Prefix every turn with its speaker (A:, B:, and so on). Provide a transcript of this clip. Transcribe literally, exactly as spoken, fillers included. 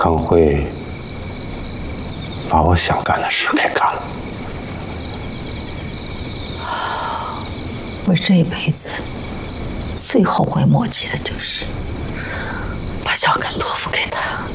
A: 康辉把我想干的事给干了。
B: 我这一辈子最后悔莫及的就是把小根托付给他。